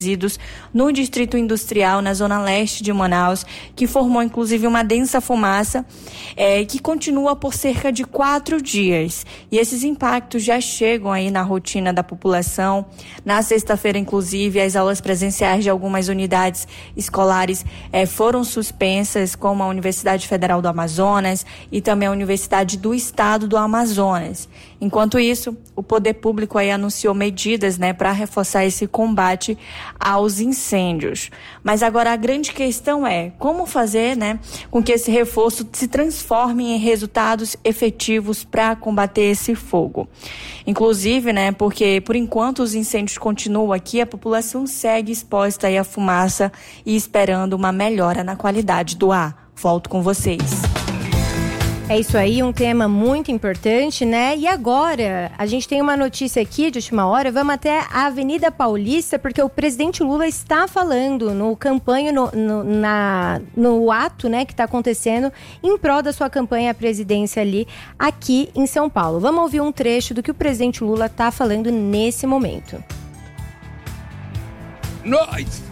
no Distrito Industrial, na zona leste de Manaus, que formou inclusive uma densa fumaça que continua por cerca de 4 dias. E esses impactos já chegam aí na rotina da população. Na sexta-feira, inclusive, as aulas presenciais de algumas unidades escolares foram suspensas, como a Universidade Federal do Amazonas e também a Universidade do Estado do Amazonas. Enquanto isso, o poder público aí anunciou medidas, para reforçar esse combate aos incêndios. Mas agora a grande questão é como fazer, com que esse reforço se transforme em resultados efetivos para combater esse fogo. Inclusive, porque por enquanto os incêndios continuam aqui, a população segue exposta aí à fumaça e esperando uma melhora na qualidade do ar. Volto com vocês. É isso aí, um tema muito importante, E agora, a gente tem uma notícia aqui de última hora, vamos até a Avenida Paulista, porque o presidente Lula está falando no ato, que está acontecendo em prol da sua campanha à presidência ali, aqui em São Paulo. Vamos ouvir um trecho do que o presidente Lula está falando nesse momento. Nós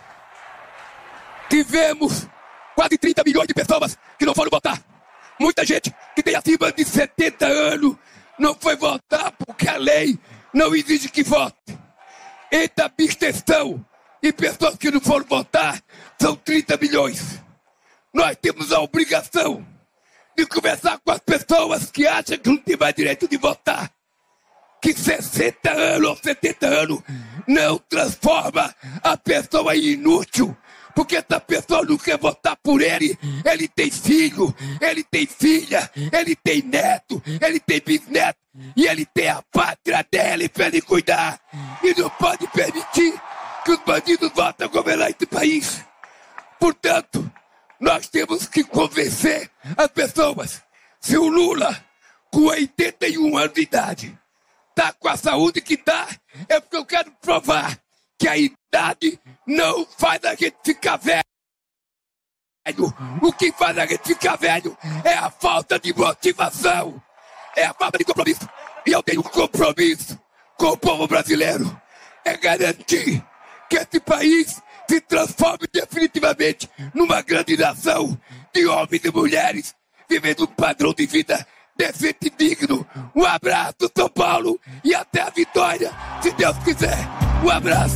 tivemos quase 30 milhões de pessoas que não foram votar. Muita gente que tem acima de 70 anos não foi votar porque a lei não exige que vote. Entre abstenção e pessoas que não foram votar, são 30 milhões. Nós temos a obrigação de conversar com as pessoas que acham que não tem mais direito de votar. Que 60 anos ou 70 anos não transforma a pessoa em inútil. Porque essa pessoa não quer votar por ele. Ele tem filho, ele tem filha, ele tem neto, ele tem bisneto. E ele tem a pátria dele para ele cuidar. E não pode permitir que os bandidos voltem a governar esse país. Portanto, nós temos que convencer as pessoas. Se o Lula, com 81 anos de idade, está com a saúde que está, é porque eu quero provar que a idade não faz a gente ficar velho. O que faz a gente ficar velho é a falta de motivação, é a falta de compromisso. E eu tenho um compromisso com o povo brasileiro. É garantir que esse país se transforme definitivamente numa grande nação de homens e mulheres vivendo um padrão de vida decente e digno. Um abraço, São Paulo, e até a vitória, se Deus quiser. Um abraço.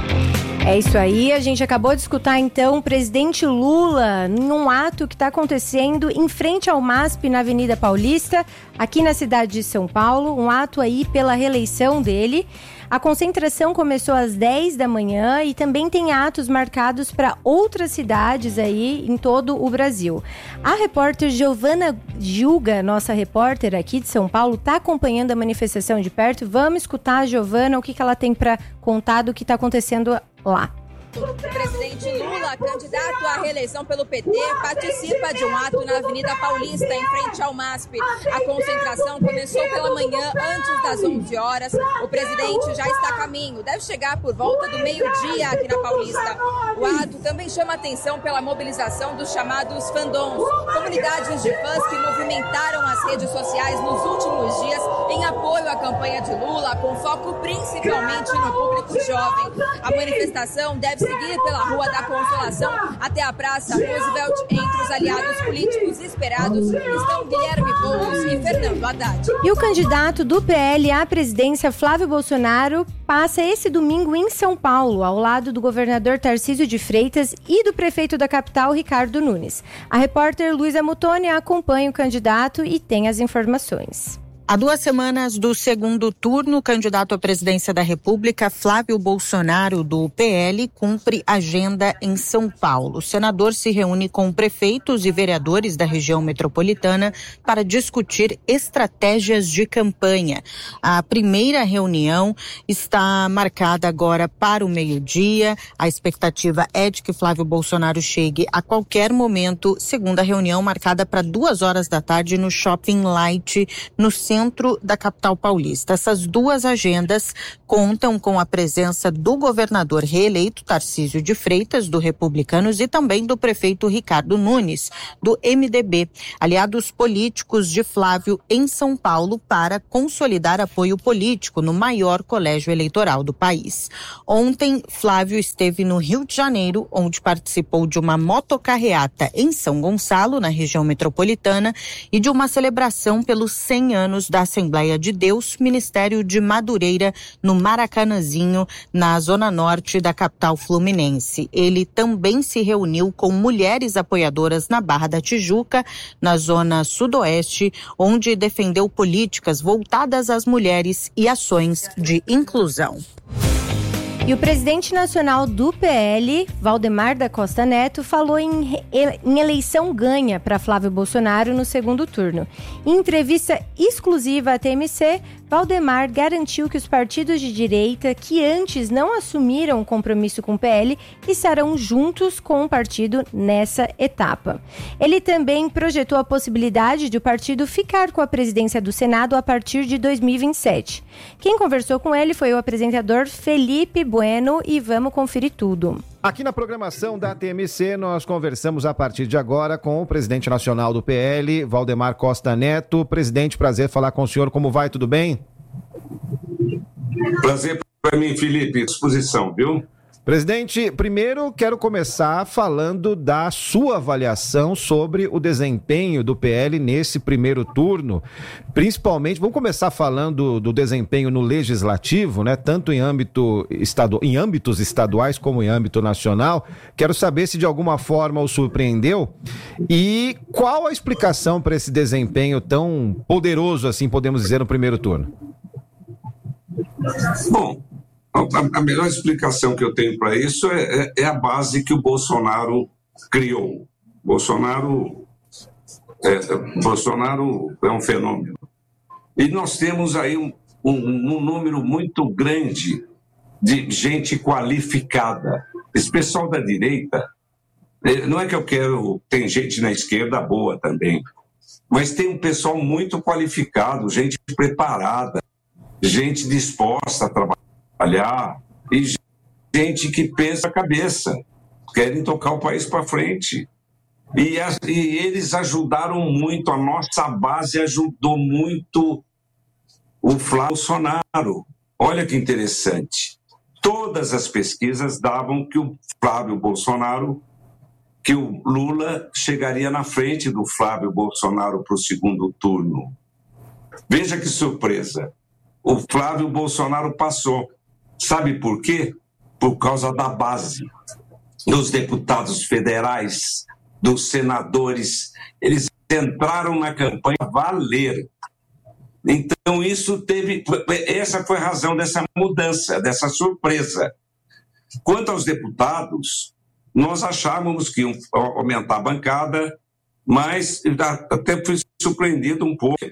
É isso aí, a gente acabou de escutar então o presidente Lula em um ato que está acontecendo em frente ao MASP na Avenida Paulista, aqui na cidade de São Paulo, um ato aí pela reeleição dele. A concentração começou às 10 da manhã e também tem atos marcados para outras cidades aí em todo o Brasil. A repórter Giovana Gilga, nossa repórter aqui de São Paulo, está acompanhando a manifestação de perto. Vamos escutar a Giovana, o que ela tem para contar do que está acontecendo lá. O presidente Lula, candidato à reeleição pelo PT, participa de um ato na Avenida Paulista, em frente ao MASP. A concentração começou pela manhã, antes das 11 horas. O presidente já está a caminho, deve chegar por volta do meio-dia aqui na Paulista. O ato também chama atenção pela mobilização dos chamados fandons, comunidades de fãs que movimentaram as redes sociais nos últimos dias em apoio à campanha de Lula, com foco principalmente no público jovem. A manifestação deve seguir pela Rua da Consolação até a Praça Roosevelt. Entre os aliados políticos esperados estão Guilherme Boulos e Fernando Haddad. E o candidato do PL à presidência, Flávio Bolsonaro, passa esse domingo em São Paulo, ao lado do governador Tarcísio de Freitas e do prefeito da capital, Ricardo Nunes. A repórter Luísa Mutoni acompanha o candidato e tem as informações. Há 2 semanas do segundo turno, o candidato à presidência da República, Flávio Bolsonaro, do PL, cumpre agenda em São Paulo. O senador se reúne com prefeitos e vereadores da região metropolitana para discutir estratégias de campanha. A primeira reunião está marcada agora para o meio-dia. A expectativa é de que Flávio Bolsonaro chegue a qualquer momento. Segunda reunião marcada para 2 horas da tarde no Shopping Light, no centro centro da capital paulista. Essas duas agendas contam com a presença do governador reeleito Tarcísio de Freitas, do Republicanos, e também do prefeito Ricardo Nunes, do MDB, aliados políticos de Flávio em São Paulo para consolidar apoio político no maior colégio eleitoral do país. Ontem, Flávio esteve no Rio de Janeiro, onde participou de uma motocarreata em São Gonçalo, na região metropolitana, e de uma celebração pelos 100 anos da Assembleia de Deus, Ministério de Madureira, no Maracanãzinho, na zona norte da capital fluminense. Ele também se reuniu com mulheres apoiadoras na Barra da Tijuca, na zona sudoeste, onde defendeu políticas voltadas às mulheres e ações de inclusão. E o presidente nacional do PL, Valdemar da Costa Neto, falou em eleição ganha para Flávio Bolsonaro no segundo turno. Em entrevista exclusiva à TMC, Valdemar garantiu que os partidos de direita que antes não assumiram um compromisso com o PL estarão juntos com o partido nessa etapa. Ele também projetou a possibilidade de o partido ficar com a presidência do Senado a partir de 2027. Quem conversou com ele foi o apresentador Felipe Bueno e vamos conferir tudo. Aqui na programação da TMC, nós conversamos a partir de agora com o presidente nacional do PL, Valdemar Costa Neto. Presidente, prazer falar com o senhor. Como vai? Tudo bem? Prazer para mim, Felipe. Disposição, viu? Presidente, primeiro quero começar falando da sua avaliação sobre o desempenho do PL nesse primeiro turno. Principalmente, vamos começar falando do desempenho no legislativo, né? Tanto em âmbitos estaduais como em âmbito nacional. Quero saber se de alguma forma o surpreendeu e qual a explicação para esse desempenho tão poderoso, assim podemos dizer, no primeiro turno. Bom, a melhor explicação que eu tenho para isso é a base que o Bolsonaro criou. Bolsonaro é um fenômeno. E nós temos aí um número muito grande de gente qualificada. Esse pessoal da direita, não é que eu quero... Tem gente na esquerda boa também, mas tem um pessoal muito qualificado, gente preparada, gente disposta a trabalhar e gente que pensa a cabeça, querem tocar o país para frente. E eles ajudaram muito, a nossa base ajudou muito o Flávio Bolsonaro. Olha que interessante. Todas as pesquisas davam que o Flávio Bolsonaro, que o Lula chegaria na frente do Flávio Bolsonaro para o segundo turno. Veja que surpresa. O Flávio Bolsonaro passou. Sabe por quê? Por causa da base dos deputados federais, dos senadores. Eles entraram na campanha a valer. Então, essa foi a razão dessa mudança, dessa surpresa. Quanto aos deputados, nós achávamos que iam aumentar a bancada, mas até fui surpreendido um pouco.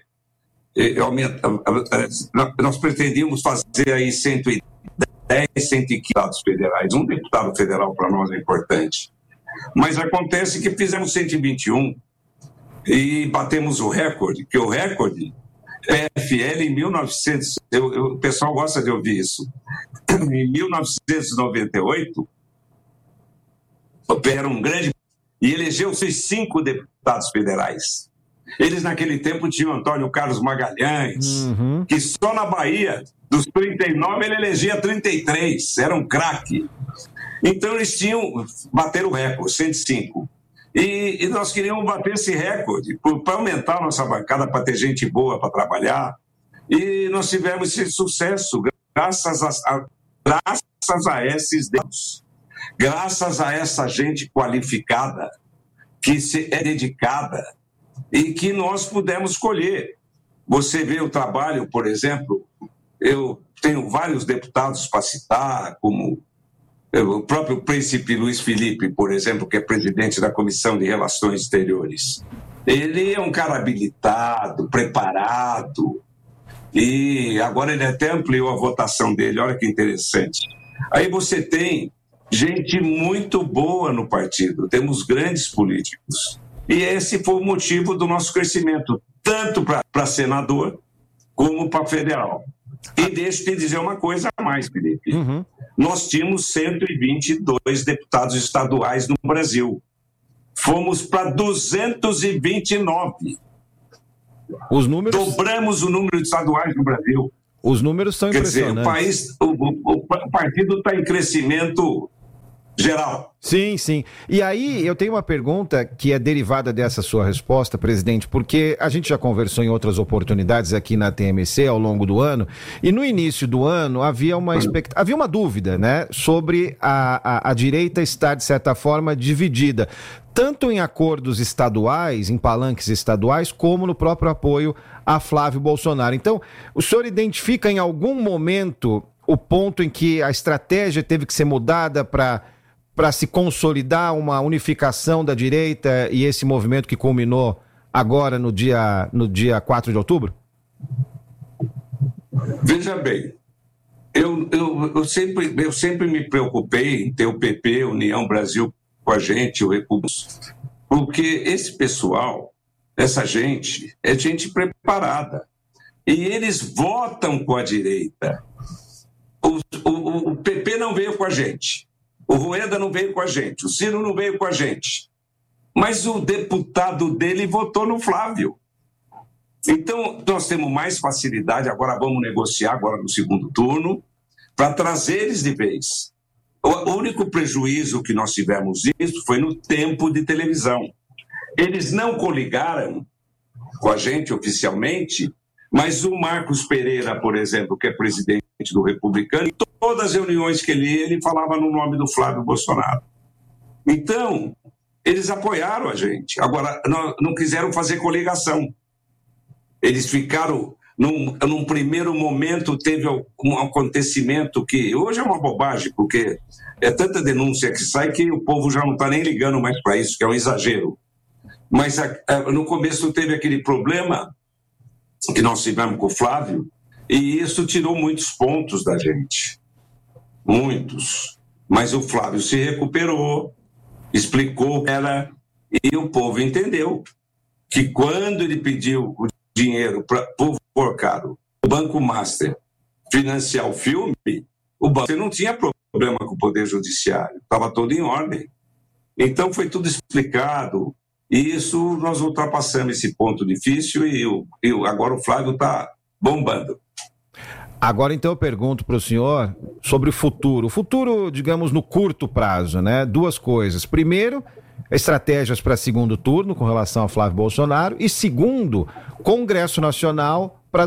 Nós pretendíamos fazer aí 110, 115 deputados federais. Um deputado federal para nós é importante. Mas acontece que fizemos 121 e batemos o recorde, que o recorde PFL em 1900, o pessoal gosta de ouvir isso, em 1998, era um grande, e elegeu seus 5 deputados federais. Eles, naquele tempo, tinham Antônio Carlos Magalhães, que só na Bahia, dos 39, ele elegia 33, era um craque. Então, eles bateram o recorde, 105. E nós queríamos bater esse recorde para aumentar a nossa bancada, para ter gente boa para trabalhar. E nós tivemos esse sucesso graças a esses Deus, graças a essa gente qualificada, que é dedicada e que nós pudemos escolher. Você vê o trabalho, por exemplo, eu tenho vários deputados para citar, como o próprio príncipe Luiz Felipe, por exemplo, que é presidente da Comissão de Relações Exteriores. Ele é um cara habilitado, preparado, e agora ele até ampliou a votação dele, olha que interessante. Aí você tem gente muito boa no partido, temos grandes políticos. E esse foi o motivo do nosso crescimento, tanto para senador, como para federal. E deixa eu te dizer uma coisa a mais, Felipe. Nós tínhamos 122 deputados estaduais no Brasil. Fomos para 229. Os números... Dobramos o número de estaduais no Brasil. Os números são impressionantes. Quer dizer, o partido está em crescimento geral. Sim, sim. E aí eu tenho uma pergunta que é derivada dessa sua resposta, presidente, porque a gente já conversou em outras oportunidades aqui na TMC ao longo do ano, e no início do ano havia uma dúvida, né, sobre a direita estar, de certa forma, dividida, tanto em acordos estaduais, em palanques estaduais, como no próprio apoio a Flávio Bolsonaro. Então, o senhor identifica em algum momento o ponto em que a estratégia teve que ser mudada para se consolidar uma unificação da direita e esse movimento que culminou agora no dia 4 de outubro? Veja bem, eu sempre me preocupei em ter o PP, União Brasil com a gente, o República, porque esse pessoal, essa gente, é gente preparada. E eles votam com a direita. O PP não veio com a gente. O Rueda não veio com a gente, o Ciro não veio com a gente. Mas o deputado dele votou no Flávio. Então, nós temos mais facilidade, agora vamos negociar agora no segundo turno, para trazer eles de vez. O único prejuízo que nós tivemos isso foi no tempo de televisão. Eles não coligaram com a gente oficialmente, mas o Marcos Pereira, por exemplo, que é presidente do Republicano, em todas as reuniões que ele falava no nome do Flávio Bolsonaro. Então, eles apoiaram a gente. Agora, não quiseram fazer coligação. Eles ficaram, num primeiro momento, teve um acontecimento que hoje é uma bobagem, porque é tanta denúncia que sai que o povo já não está nem ligando mais para isso, que é um exagero. Mas no começo teve aquele problema que nós tivemos com o Flávio, e isso tirou muitos pontos da gente. Muitos. Mas o Flávio se recuperou, explicou que era, e o povo entendeu que quando ele pediu o dinheiro para o Banco Master financiar o filme, o banco não tinha problema com o Poder Judiciário, estava tudo em ordem. Então foi tudo explicado, e isso nós ultrapassamos esse ponto difícil, e agora o Flávio está bombando. Agora, então, eu pergunto para o senhor sobre o futuro. O futuro, digamos, no curto prazo, né? Duas coisas. Primeiro, estratégias para segundo turno com relação a Flávio Bolsonaro. E segundo, Congresso Nacional para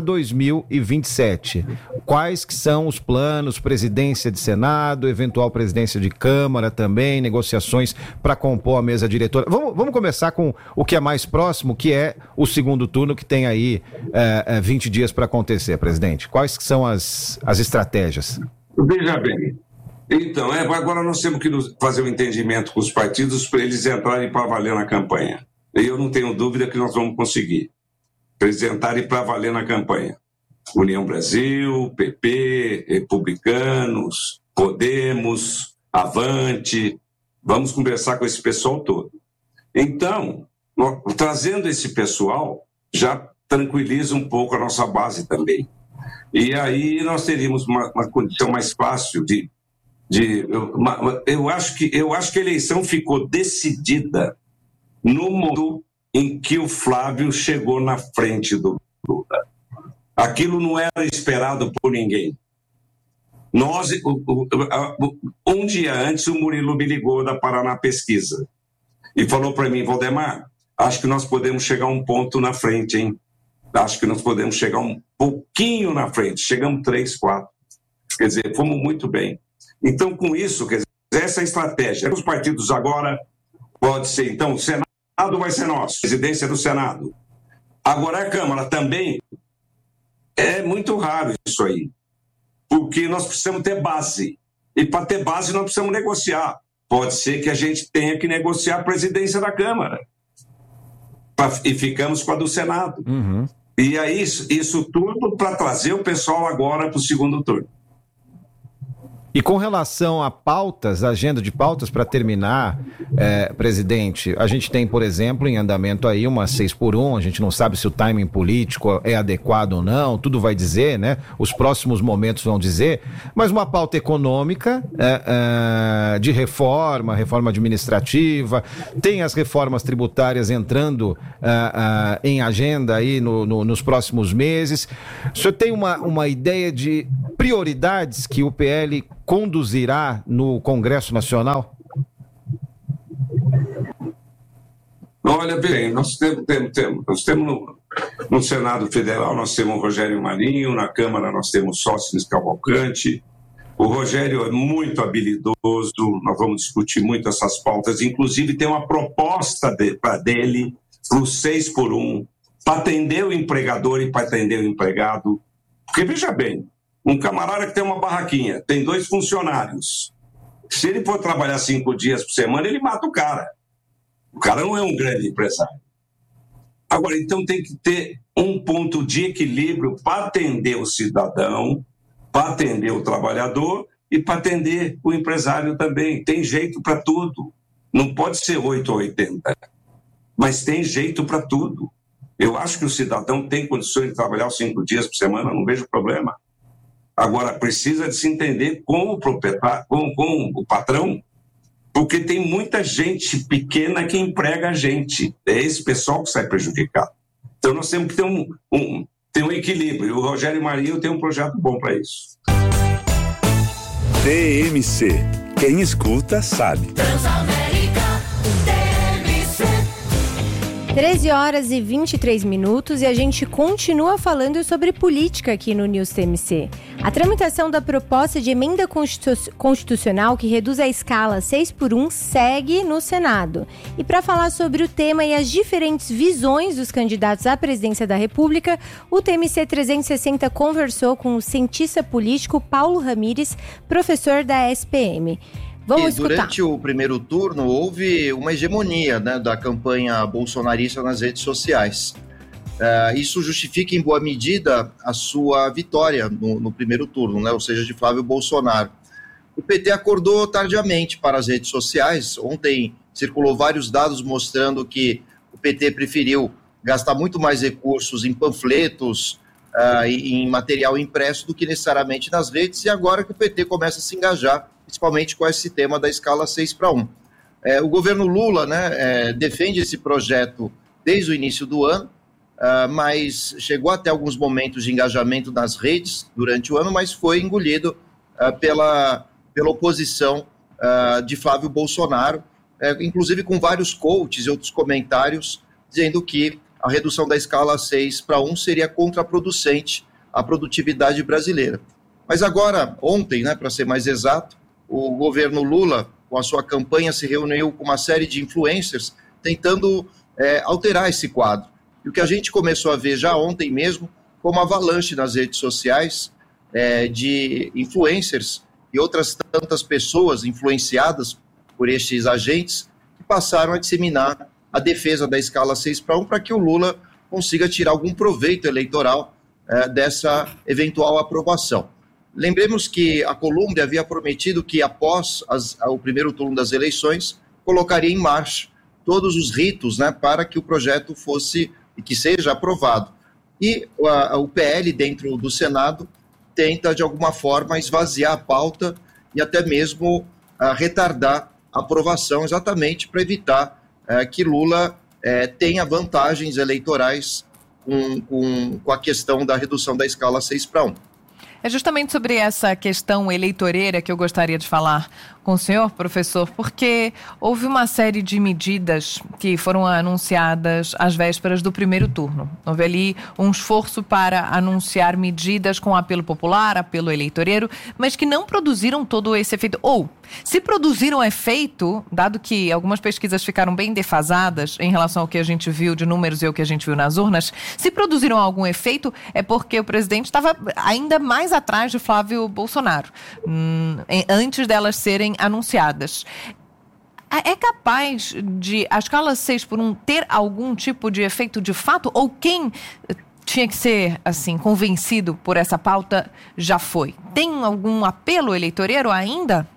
2027. Quais que são os planos, presidência de Senado, eventual presidência de Câmara também, negociações para compor a mesa diretora. Vamos começar com o que é mais próximo, que é o segundo turno, que tem aí 20 dias para acontecer, presidente. Quais que são as estratégias? Veja bem, então, agora nós temos que fazer um entendimento com os partidos para eles entrarem para valer na campanha. E eu não tenho dúvida que nós vamos conseguir apresentarem para valer na campanha. União Brasil, PP, Republicanos, Podemos, Avante. Vamos conversar com esse pessoal todo. Então, trazendo esse pessoal, já tranquiliza um pouco a nossa base também. E aí nós teríamos uma condição mais fácil eu acho que a eleição ficou decidida no momento em que o Flávio chegou na frente do Lula. Aquilo não era esperado por ninguém. Um dia antes, o Murilo me ligou da Paraná Pesquisa e falou para mim: Valdemar, acho que nós podemos chegar um ponto na frente, hein? Acho que nós podemos chegar um pouquinho na frente. Chegamos 3, 4. Quer dizer, fomos muito bem. Então, com isso, quer dizer, essa estratégia. Os partidos agora pode ser, então, o Senado vai ser nosso, presidência do Senado. Agora a Câmara também. É muito raro isso aí, porque nós precisamos ter base. E para ter base nós precisamos negociar. Pode ser que a gente tenha que negociar a presidência da Câmara. E ficamos com a do Senado. Uhum. E aí isso tudo para trazer o pessoal agora para o segundo turno. E com relação a pautas, a agenda de pautas, para terminar, presidente, a gente tem, por exemplo, em andamento aí uma 6x1, a gente não sabe se o timing político é adequado ou não, tudo vai dizer, né? Os próximos momentos vão dizer, mas uma pauta econômica, de reforma administrativa, tem as reformas tributárias entrando em agenda aí nos próximos meses. O senhor tem uma ideia de prioridades que o PL conduzirá no Congresso Nacional? Olha bem, nós temos no Senado Federal, nós temos o Rogério Marinho, na Câmara nós temos Sóstenes Cavalcante. O Rogério é muito habilidoso, nós vamos discutir muito essas pautas, inclusive tem uma proposta dele para o 6x1, para atender o empregador e para atender o empregado. Porque veja bem, um camarada que tem uma barraquinha, tem 2 funcionários. Se ele for trabalhar 5 dias por semana, ele mata o cara. O cara não é um grande empresário. Agora, então tem que ter um ponto de equilíbrio para atender o cidadão, para atender o trabalhador e para atender o empresário também. Tem jeito para tudo. Não pode ser 8 ou 80, mas tem jeito para tudo. Eu acho que o cidadão tem condições de trabalhar 5 dias por semana, não vejo problema. Agora, precisa de se entender com o proprietário, com o patrão, porque tem muita gente pequena que emprega a gente. É esse pessoal que sai prejudicado. Então, nós temos que ter um equilíbrio. E o Rogério Marinho tem um projeto bom para isso. TMC. Quem escuta, sabe. 13h23 e a gente continua falando sobre política aqui no News TMC. A tramitação da proposta de emenda constitucional que reduz a escala 6x1 segue no Senado. E para falar sobre o tema e as diferentes visões dos candidatos à presidência da República, o TMC 360 conversou com o cientista político Paulo Ramires, professor da SPM. Vamos escutar. Durante o primeiro turno, houve uma hegemonia, né, da campanha bolsonarista nas redes sociais. Isso justifica, em boa medida, a sua vitória no primeiro turno, né, ou seja, de Flávio Bolsonaro. O PT acordou tardiamente para as redes sociais. Ontem circulou vários dados mostrando que o PT preferiu gastar muito mais recursos em panfletos e em material impresso do que necessariamente nas redes, e agora que o PT começa a se engajar, principalmente com esse tema da escala 6x1. O governo Lula, né, defende esse projeto desde o início do ano, mas chegou até alguns momentos de engajamento nas redes durante o ano, mas foi engolido pela oposição de Flávio Bolsonaro, inclusive com vários coaches e outros comentários dizendo que a redução da escala 6x1 seria contraproducente à produtividade brasileira. Mas agora, ontem, né, para ser mais exato, o governo Lula, com a sua campanha, se reuniu com uma série de influencers tentando alterar esse quadro. E o que a gente começou a ver já ontem mesmo foi uma avalanche nas redes sociais de influencers e outras tantas pessoas influenciadas por estes agentes que passaram a disseminar a defesa da escala 6x1 para que o Lula consiga tirar algum proveito eleitoral dessa eventual aprovação. Lembremos que a Colômbia havia prometido que, após o primeiro turno das eleições, colocaria em marcha todos os ritos, né, para que o projeto fosse e que seja aprovado. E o PL, dentro do Senado, tenta, de alguma forma, esvaziar a pauta e até mesmo retardar a aprovação, exatamente para evitar que Lula tenha vantagens eleitorais com a questão da redução da escala 6x1. É justamente sobre essa questão eleitoreira que eu gostaria de falar com o senhor, professor, porque houve uma série de medidas que foram anunciadas às vésperas do primeiro turno. Houve ali um esforço para anunciar medidas com apelo popular, apelo eleitoreiro, mas que não produziram todo esse efeito. Ou, se produziram efeito, dado que algumas pesquisas ficaram bem defasadas em relação ao que a gente viu de números e ao que a gente viu nas urnas, se produziram algum efeito é porque o presidente estava ainda mais atrás de Flávio Bolsonaro, antes delas serem anunciadas. É capaz de a escala 6x1 ter algum tipo de efeito de fato? Ou quem tinha que ser, assim, convencido por essa pauta já foi. Tem algum apelo eleitoreiro ainda?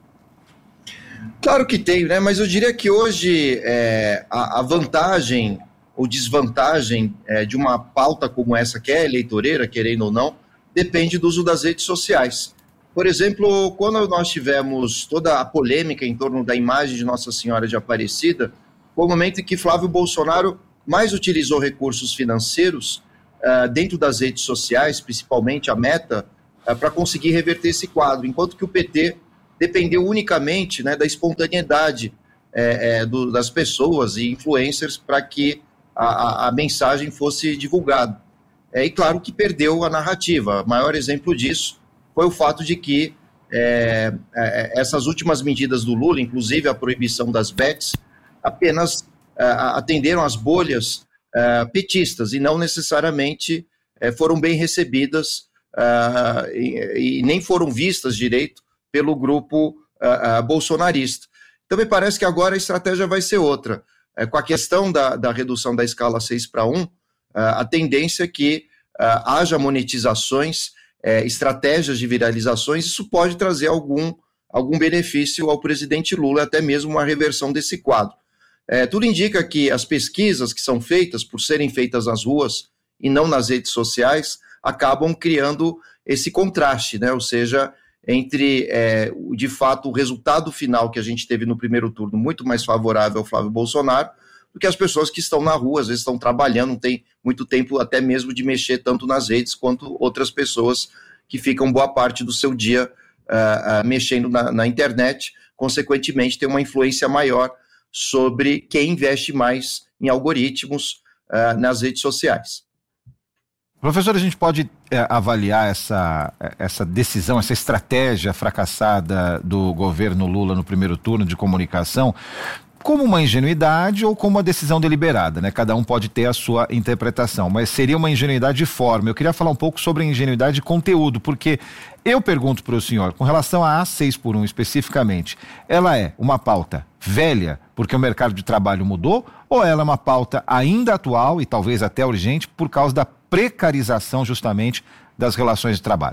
Claro que tem, né? Mas eu diria que hoje a vantagem ou desvantagem de uma pauta como essa, que é eleitoreira, querendo ou não, depende do uso das redes sociais. Por exemplo, quando nós tivemos toda a polêmica em torno da imagem de Nossa Senhora de Aparecida, foi o momento em que Flávio Bolsonaro mais utilizou recursos financeiros dentro das redes sociais, principalmente a Meta, para conseguir reverter esse quadro, enquanto que o PT dependeu unicamente, né, da espontaneidade das pessoas e influencers para que a mensagem fosse divulgada. E claro que perdeu a narrativa. O maior exemplo disso foi o fato de que essas últimas medidas do Lula, inclusive a proibição das bets, apenas atenderam às bolhas petistas e não necessariamente foram bem recebidas e nem foram vistas direito pelo grupo bolsonarista. Então me parece que agora a estratégia vai ser outra. Com a questão da redução da escala 6:1, a tendência é que haja monetizações, estratégias de viralizações. Isso pode trazer algum benefício ao presidente Lula, até mesmo uma reversão desse quadro. Tudo indica que as pesquisas que são feitas, por serem feitas nas ruas e não nas redes sociais, acabam criando esse contraste, né? Ou seja, entre, de fato, o resultado final que a gente teve no primeiro turno, muito mais favorável ao Flávio Bolsonaro, do que as pessoas que estão na rua, às vezes estão trabalhando, não tem muito tempo até mesmo de mexer tanto nas redes quanto outras pessoas que ficam boa parte do seu dia mexendo na internet, consequentemente tem uma influência maior sobre quem investe mais em algoritmos nas redes sociais. Professor, a gente pode avaliar essa decisão, essa estratégia fracassada do governo Lula no primeiro turno de comunicação como uma ingenuidade ou como uma decisão deliberada, né? Cada um pode ter a sua interpretação, mas seria uma ingenuidade de forma. Eu queria falar um pouco sobre a ingenuidade de conteúdo, porque eu pergunto para o senhor, com relação à A6x1 especificamente, ela é uma pauta velha porque o mercado de trabalho mudou, ou ela é uma pauta ainda atual e talvez até urgente por causa da precarização justamente das relações de trabalho?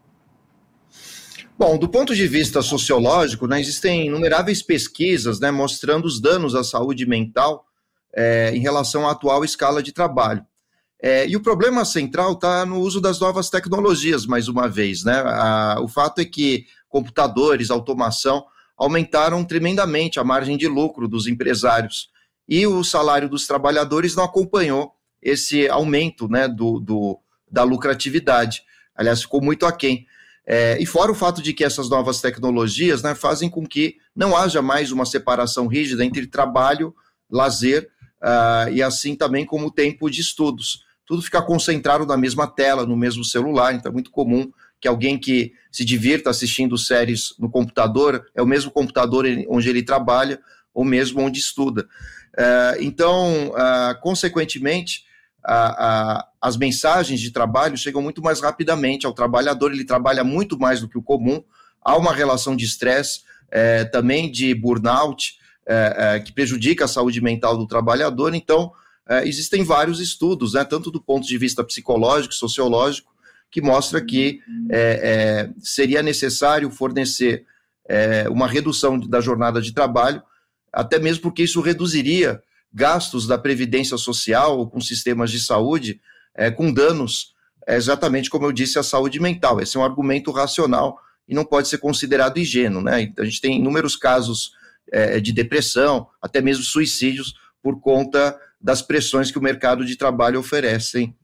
Bom, do ponto de vista sociológico, né, existem inumeráveis pesquisas, né, mostrando os danos à saúde mental em relação à atual escala de trabalho. E o problema central está no uso das novas tecnologias, mais uma vez, né? O fato é que computadores, automação, aumentaram tremendamente a margem de lucro dos empresários e o salário dos trabalhadores não acompanhou esse aumento, né, da lucratividade. Aliás, ficou muito aquém. E fora o fato de que essas novas tecnologias, né, fazem com que não haja mais uma separação rígida entre trabalho, lazer e assim também como tempo de estudos. Tudo fica concentrado na mesma tela, no mesmo celular, então é muito comum que alguém que se divirta assistindo séries no computador, é o mesmo computador onde ele trabalha ou mesmo onde estuda. Então, consequentemente, as mensagens de trabalho chegam muito mais rapidamente ao trabalhador, ele trabalha muito mais do que o comum, há uma relação de estresse, também de burnout, que prejudica a saúde mental do trabalhador. Então, existem vários estudos, né, tanto do ponto de vista psicológico, sociológico, que mostra que seria necessário fornecer uma redução da jornada de trabalho, até mesmo porque isso reduziria gastos da Previdência Social ou com sistemas de saúde, com danos, exatamente como eu disse, à saúde mental. Esse é um argumento racional e não pode ser considerado ingênuo, né? A gente tem inúmeros casos de depressão, até mesmo suicídios, por conta das pressões que o mercado de trabalho oferecem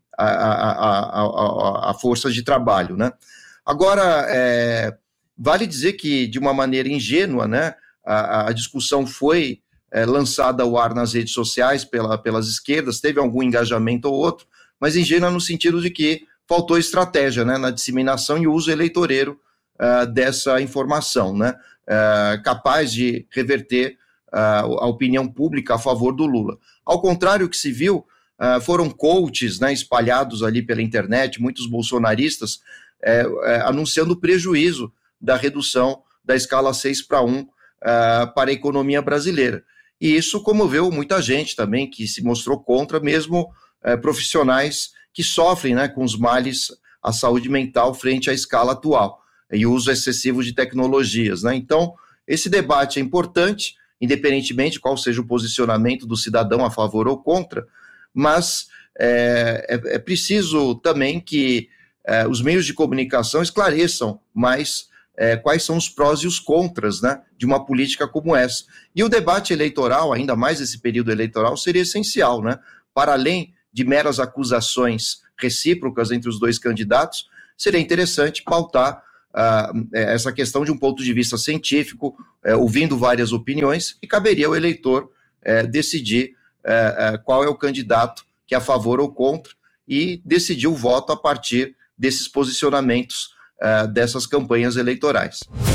à força de trabalho, né? Agora, vale dizer que, de uma maneira ingênua, né, a discussão foi lançada ao ar nas redes sociais pelas esquerdas, teve algum engajamento ou outro, mas ingênua no sentido de que faltou estratégia, né, na disseminação e uso eleitoreiro dessa informação, né, capaz de reverter a opinião pública a favor do Lula. Ao contrário, o que se viu foram coaches, né, espalhados ali pela internet, muitos bolsonaristas, anunciando o prejuízo da redução da escala 6:1 para a economia brasileira. E isso comoveu muita gente também, que se mostrou contra, mesmo profissionais que sofrem, né, com os males à saúde mental frente à escala atual e o uso excessivo de tecnologias, né? Então, esse debate é importante, independentemente de qual seja o posicionamento do cidadão a favor ou contra, mas é preciso também que os meios de comunicação esclareçam mais quais são os prós e os contras, né, de uma política como essa. E o debate eleitoral, ainda mais esse período eleitoral, seria essencial, né? Para além de meras acusações recíprocas entre os dois candidatos, seria interessante pautar essa questão de um ponto de vista científico, ouvindo várias opiniões, e caberia ao eleitor decidir qual é o candidato que é a favor ou contra e decidir o voto a partir desses posicionamentos dessas campanhas eleitorais.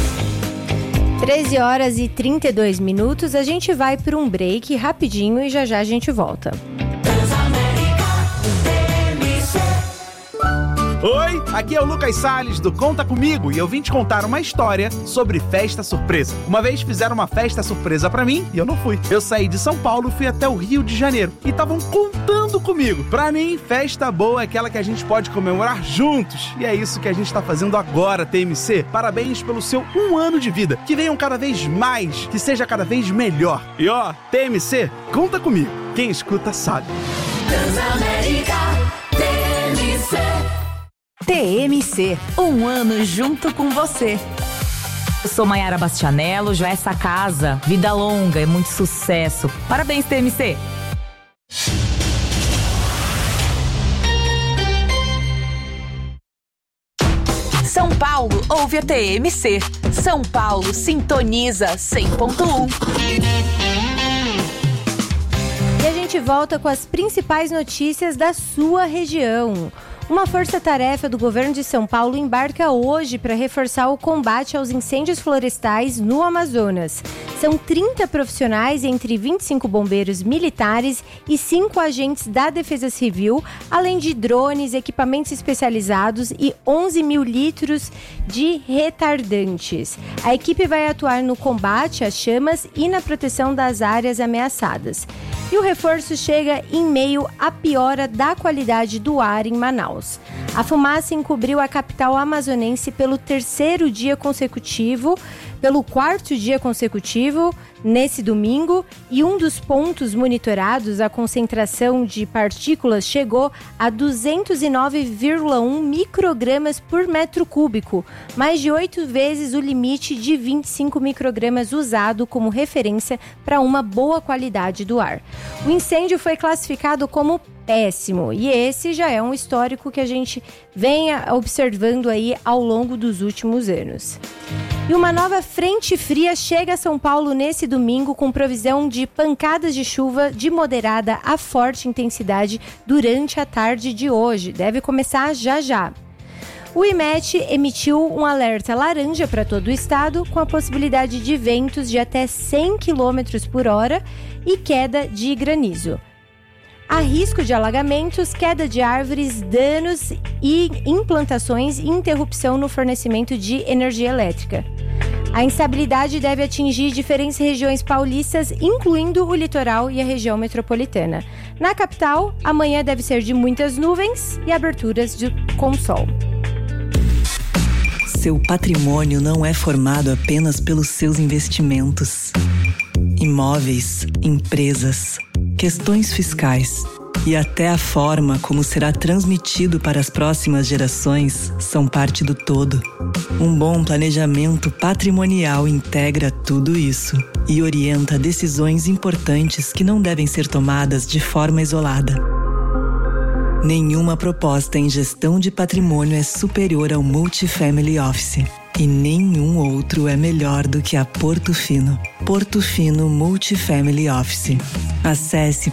13h32, a gente vai para um break rapidinho e já a gente volta. Oi, aqui é o Lucas Salles do Conta Comigo e eu vim te contar uma história sobre festa surpresa. Uma vez fizeram uma festa surpresa pra mim e eu não fui. Eu saí de São Paulo e fui até o Rio de Janeiro e estavam contando comigo. Pra mim, festa boa é aquela que a gente pode comemorar juntos. E é isso que a gente tá fazendo agora, TMC. Parabéns pelo seu 1 ano de vida. Que venham cada vez mais, que seja cada vez melhor. E ó, TMC, conta comigo. Quem escuta sabe. Transamérica, TMC. TMC, 1 ano junto com você. Eu sou Maiara Bastianello, já essa casa, vida longa e muito sucesso. Parabéns, TMC! São Paulo ouve a TMC. São Paulo sintoniza 100.1. E a gente volta com as principais notícias da sua região. Uma força-tarefa do governo de São Paulo embarca hoje para reforçar o combate aos incêndios florestais no Amazonas. São 30 profissionais, entre 25 bombeiros militares e 5 agentes da Defesa Civil, além de drones, equipamentos especializados e 11 mil litros de retardantes. A equipe vai atuar no combate às chamas e na proteção das áreas ameaçadas. E o reforço chega em meio à piora da qualidade do ar em Manaus. A fumaça encobriu a capital amazonense pelo 4º dia consecutivo, nesse domingo, e um dos pontos monitorados, a concentração de partículas chegou a 209,1 microgramas por metro cúbico, mais de 8 vezes o limite de 25 microgramas usado como referência para uma boa qualidade do ar. O incêndio foi classificado como péssimo, e esse já é um histórico que a gente vem observando aí ao longo dos últimos anos. E uma nova frente fria chega a São Paulo nesse domingo com previsão de pancadas de chuva de moderada a forte intensidade durante a tarde de hoje. Deve começar já já. O IMET emitiu um alerta laranja para todo o estado, com a possibilidade de ventos de até 100 km por hora e queda de granizo. Há risco de alagamentos, queda de árvores, danos e implantações e interrupção no fornecimento de energia elétrica. A instabilidade deve atingir diferentes regiões paulistas, incluindo o litoral e a região metropolitana. Na capital, amanhã deve ser de muitas nuvens e aberturas com sol. Seu patrimônio não é formado apenas pelos seus investimentos. Imóveis, empresas, questões fiscais e até a forma como será transmitido para as próximas gerações são parte do todo. Um bom planejamento patrimonial integra tudo isso e orienta decisões importantes que não devem ser tomadas de forma isolada. Nenhuma proposta em gestão de patrimônio é superior ao Multifamily Office. E nenhum outro é melhor do que a Porto Fino. Porto Fino Multifamily Office. Acesse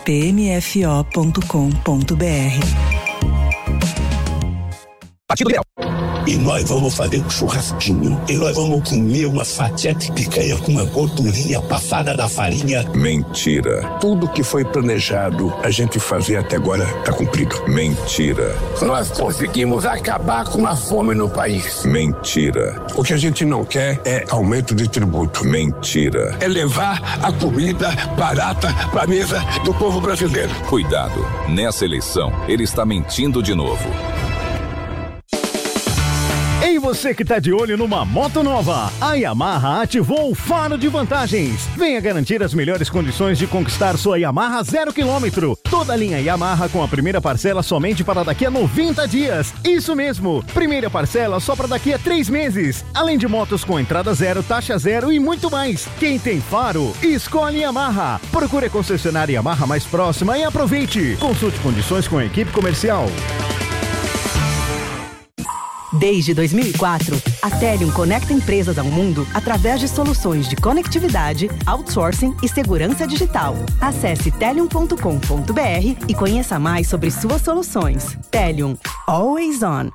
pmfo.com.br. Partido Liberal. E nós vamos fazer um churrasquinho. E nós vamos comer uma fatia de picanha com uma gordurinha passada da farinha. Mentira. Tudo que foi planejado a gente fazer até agora está cumprido. Mentira. Nós conseguimos acabar com a fome no país. Mentira. O que a gente não quer é aumento de tributo. Mentira. É levar a comida barata para a mesa do povo brasileiro. Cuidado, nessa eleição ele está mentindo de novo. Ei, você que tá de olho numa moto nova, a Yamaha ativou o Faro de Vantagens. Venha garantir as melhores condições de conquistar sua Yamaha 0 km. Toda a linha Yamaha com a primeira parcela somente para daqui a 90 dias. Isso mesmo, primeira parcela só para daqui a 3 meses. Além de motos com entrada zero, taxa zero e muito mais. Quem tem Faro, escolhe Yamaha. Procure a concessionária Yamaha mais próxima e aproveite. Consulte condições com a equipe comercial. Desde 2004, a Telium conecta empresas ao mundo através de soluções de conectividade, outsourcing e segurança digital. Acesse telium.com.br e conheça mais sobre suas soluções. Telium. Always on.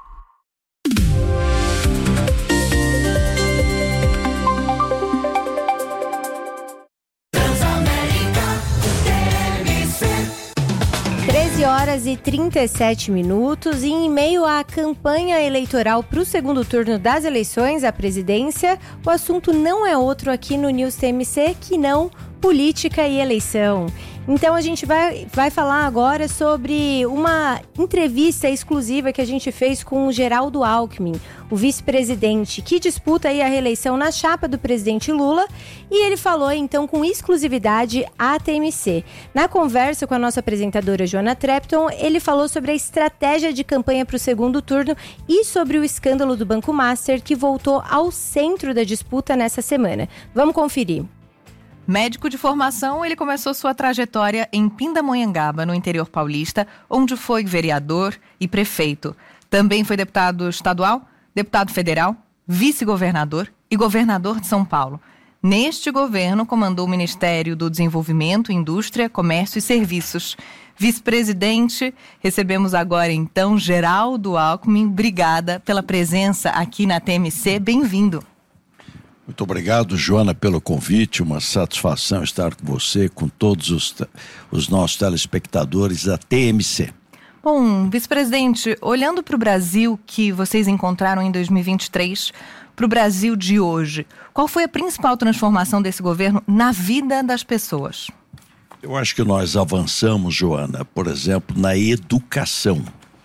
Horas e 37 minutos e em meio à campanha eleitoral para o segundo turno das eleições à presidência, o assunto não é outro aqui no News TMC que não política e eleição. Então a gente vai falar agora sobre uma entrevista exclusiva que a gente fez com o Geraldo Alckmin, o vice-presidente que disputa aí a reeleição na chapa do presidente Lula, e ele falou então com exclusividade à TMC. Na conversa com a nossa apresentadora Joana Trepton, ele falou sobre a estratégia de campanha para o segundo turno e sobre o escândalo do Banco Master que voltou ao centro da disputa nessa semana. Vamos conferir. Médico de formação, ele começou sua trajetória em Pindamonhangaba, no interior paulista, onde foi vereador e prefeito. Também foi deputado estadual, deputado federal, vice-governador e governador de São Paulo. Neste governo, comandou o Ministério do Desenvolvimento, Indústria, Comércio e Serviços. Vice-presidente, recebemos agora então Geraldo Alckmin. Obrigada pela presença aqui na TMC. Bem-vindo. Muito obrigado, Joana, pelo convite. Uma satisfação estar com você, com todos os nossos telespectadores da TMC. Bom, vice-presidente, olhando para o Brasil que vocês encontraram em 2023, para o Brasil de hoje, qual foi a principal transformação desse governo na vida das pessoas? Eu acho que nós avançamos, Joana, por exemplo, na educação,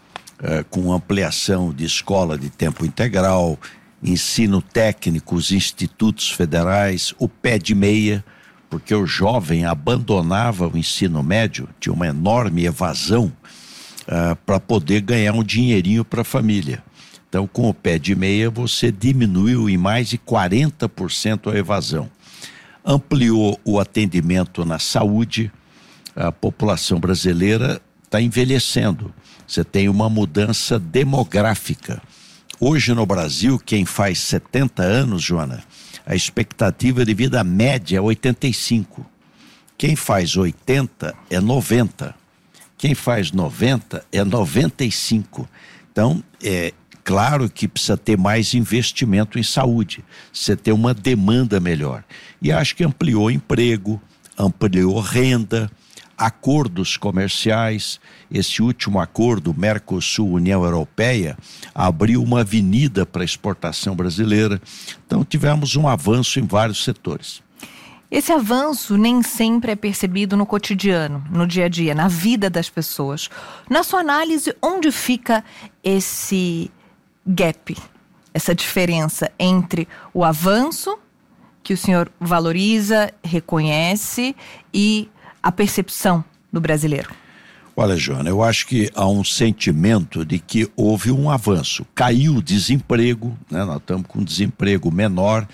com ampliação de escola de tempo integral, ensino técnico, os institutos federais, o pé de meia, porque o jovem abandonava o ensino médio, tinha uma enorme evasão para poder ganhar um dinheirinho para a família. Então, com o pé de meia, você diminuiu em mais de 40% a evasão. Ampliou o atendimento na saúde, a população brasileira está envelhecendo. Você tem uma mudança demográfica. Hoje no Brasil, quem faz 70 anos, Joana, a expectativa de vida média é 85. Quem faz 80 é 90. Quem faz 90 é 95. Então, é claro que precisa ter mais investimento em saúde, você ter uma demanda melhor. E acho que ampliou emprego, ampliou renda, acordos comerciais. Esse último acordo, Mercosul-União Europeia, abriu uma avenida para a exportação brasileira. Então tivemos um avanço em vários setores. Esse avanço nem sempre é percebido no cotidiano, no dia a dia, na vida das pessoas. Na sua análise, onde fica esse gap, essa diferença entre o avanço que o senhor valoriza, reconhece e a percepção do brasileiro? Olha, Joana, eu acho que há um sentimento de que houve um avanço. Caiu o desemprego, né? Nós estamos com desemprego menor,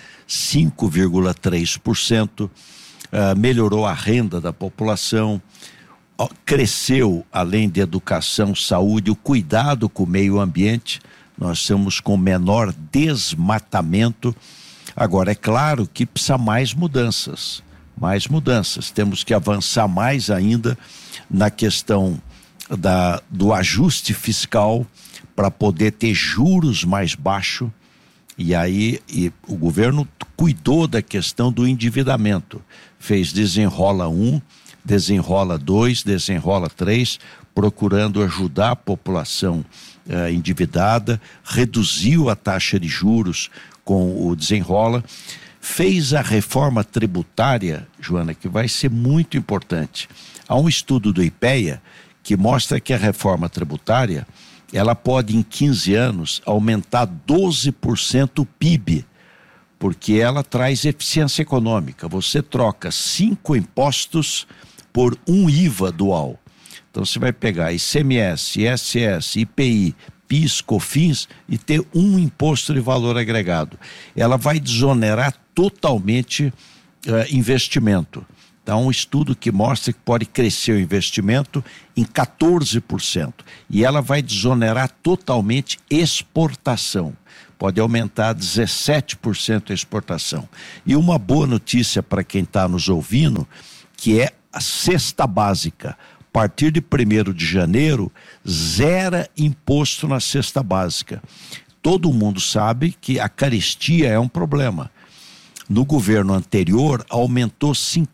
5,3%, melhorou a renda da população, cresceu, além de educação, saúde, o cuidado com o meio ambiente. Nós estamos com menor desmatamento. Agora, é claro que precisa mais mudanças. Temos que avançar mais ainda na questão do ajuste fiscal para poder ter juros mais baixos. E aí o governo cuidou da questão do endividamento. Fez desenrola 1, desenrola 2, desenrola 3, procurando ajudar a população endividada, reduziu a taxa de juros com o desenrola, fez a reforma tributária, Joana, que vai ser muito importante. Há um estudo do IPEA que mostra que a reforma tributária, ela pode em 15 anos aumentar 12% o PIB, porque ela traz eficiência econômica. Você troca 5 impostos por um IVA dual. Então você vai pegar ICMS, ISS, IPI, PIS, COFINS e ter um imposto de valor agregado. Ela vai desonerar totalmente investimento. Então, um estudo que mostra que pode crescer o investimento em 14%. E ela vai desonerar totalmente exportação. Pode aumentar 17% a exportação. E uma boa notícia para quem está nos ouvindo, que é a cesta básica. A partir de 1º de janeiro, zera imposto na cesta básica. Todo mundo sabe que a carestia é um problema. No governo anterior, aumentou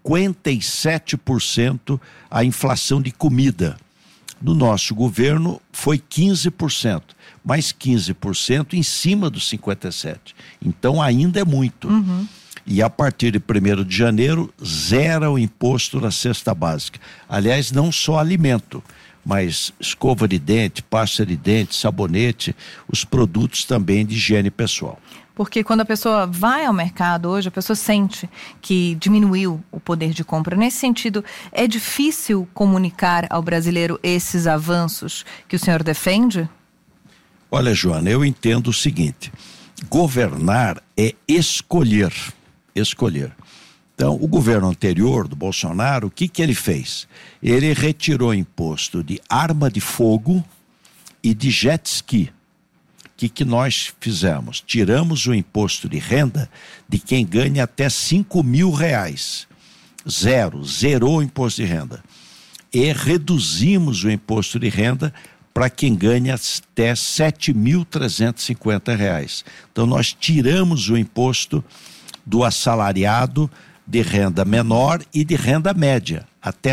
57% a inflação de comida. No nosso governo, foi 15%, mais 15% em cima dos 57%. Então, ainda é muito. E a partir de 1º de janeiro, zera o imposto na cesta básica. Aliás, não só alimento, mas escova de dente, pasta de dente, sabonete, os produtos também de higiene pessoal. Porque quando a pessoa vai ao mercado hoje, a pessoa sente que diminuiu o poder de compra. Nesse sentido, é difícil comunicar ao brasileiro esses avanços que o senhor defende? Olha, Joana, eu entendo o seguinte: governar é escolher. Então, o governo anterior do Bolsonaro, o que ele fez? Ele retirou imposto de arma de fogo e de jet ski. O que nós fizemos? Tiramos o imposto de renda de quem ganha até R$5.000. Zerou o imposto de renda. E reduzimos o imposto de renda para quem ganha até R$7.350. Então nós tiramos o imposto do assalariado de renda menor e de renda média, até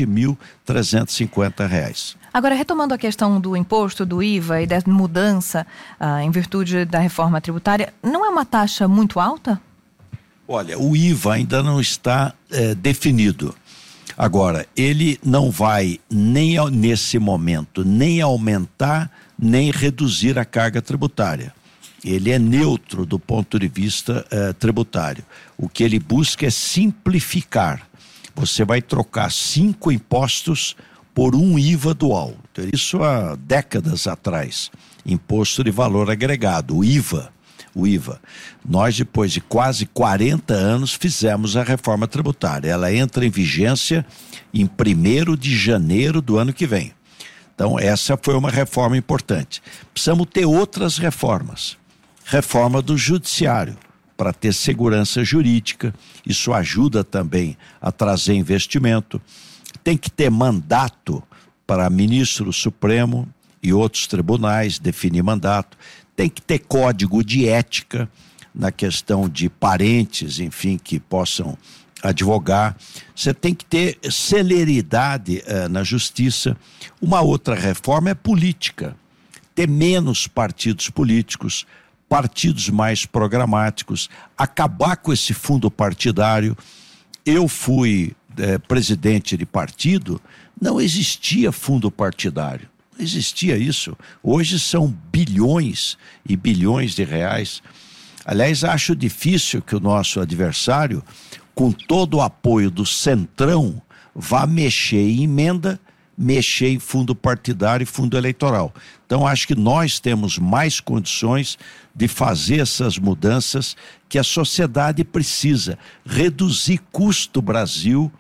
R$7.350. Agora, retomando a questão do imposto, do IVA e da mudança em virtude da reforma tributária, não é uma taxa muito alta? Olha, o IVA ainda não está definido. Agora, ele não vai nem nesse momento nem aumentar nem reduzir a carga tributária. Ele é neutro do ponto de vista tributário. O que ele busca é simplificar. Você vai trocar 5 impostos por um IVA dual. Então, isso há décadas atrás. Imposto de valor agregado, o IVA. Nós, depois de quase 40 anos, fizemos a reforma tributária. Ela entra em vigência em 1º de janeiro do ano que vem. Então, essa foi uma reforma importante. Precisamos ter outras reformas. Reforma do judiciário, para ter segurança jurídica. Isso ajuda também a trazer investimento. Tem que ter mandato para ministro do Supremo e outros tribunais definir mandato. Tem que ter código de ética na questão de parentes, enfim, que possam advogar. Você tem que ter celeridade na justiça. Uma outra reforma é política. Ter menos partidos políticos, partidos mais programáticos, acabar com esse fundo partidário. Eu fui presidente de partido, não existia fundo partidário, não existia isso. Hoje são bilhões e bilhões de reais. Aliás, acho difícil que o nosso adversário, com todo o apoio do Centrão, vá mexer em emenda, mexer em fundo partidário e fundo eleitoral. Então, acho que nós temos mais condições de fazer essas mudanças que a sociedade precisa. Reduzir custo Brasil,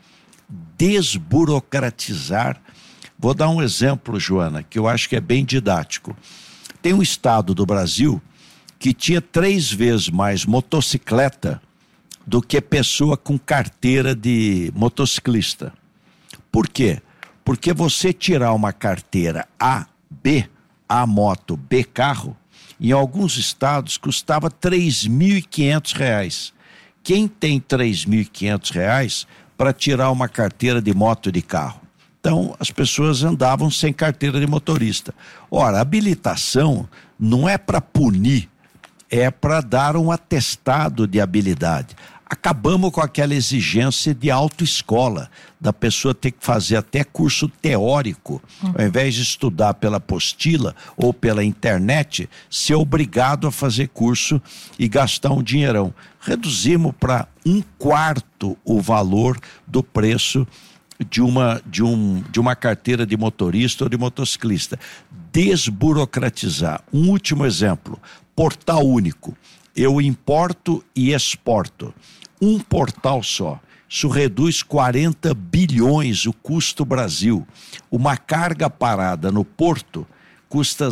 desburocratizar. Vou dar um exemplo, Joana, que eu acho que é bem didático. Tem um estado do Brasil que tinha 3 vezes mais motocicleta do que pessoa com carteira de motociclista. Por quê? Porque você tirar uma carteira A, B, A moto, B carro, em alguns estados custava R$ 3.500. Quem tem R$ 3.500 para tirar uma carteira de moto de carro? Então, as pessoas andavam sem carteira de motorista. Ora, a habilitação não é para punir, é para dar um atestado de habilidade. Acabamos com aquela exigência de autoescola, da pessoa ter que fazer até curso teórico, ao invés de estudar pela apostila ou pela internet, ser obrigado a fazer curso e gastar um dinheirão. Reduzimos para 1/4 o valor do preço de uma carteira de motorista ou de motociclista. Desburocratizar. Um último exemplo, portal único. Eu importo e exporto. Um portal só. Isso reduz 40 bilhões o custo Brasil. Uma carga parada no porto custa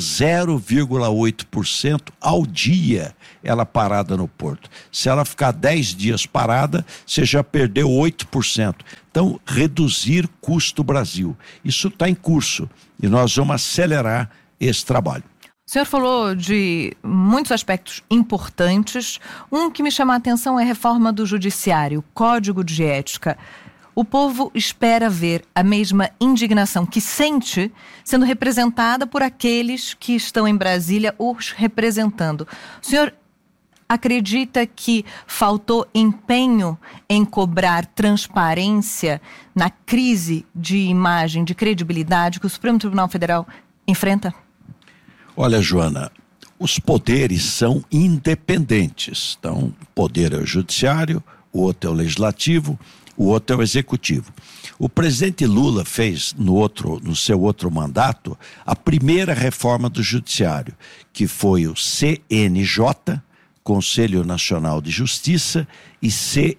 0,8% ao dia ela parada no porto. Se ela ficar 10 dias parada, você já perdeu 8%. Então, reduzir custo Brasil. Isso está em curso e nós vamos acelerar esse trabalho. O senhor falou de muitos aspectos importantes. Um que me chama a atenção é a reforma do judiciário, Código de Ética. O povo espera ver a mesma indignação que sente sendo representada por aqueles que estão em Brasília os representando. O senhor acredita que faltou empenho em cobrar transparência na crise de imagem, de credibilidade que o Supremo Tribunal Federal enfrenta? Olha, Joana, os poderes são independentes. Então, o poder é o judiciário, o outro é o legislativo, o outro é o executivo. O presidente Lula fez no seu outro mandato a primeira reforma do judiciário, que foi o CNJ, Conselho Nacional de Justiça, e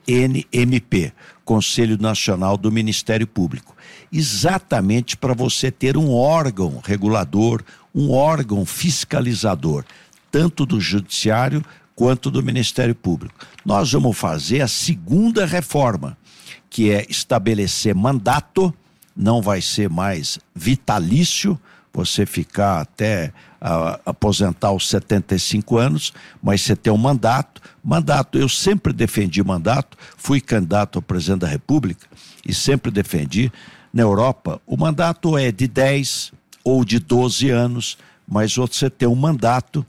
CNMP, Conselho Nacional do Ministério Público. Exatamente para você ter um órgão regulador, um órgão fiscalizador, tanto do Judiciário quanto do Ministério Público. Nós vamos fazer a segunda reforma, que é estabelecer mandato, não vai ser mais vitalício, você ficar até aposentar aos 75 anos, mas você tem um mandato. Mandato, eu sempre defendi mandato, fui candidato ao presidente da República e sempre defendi. Na Europa, o mandato é de 10 ou de 12 anos, mas outro você tem um mandato,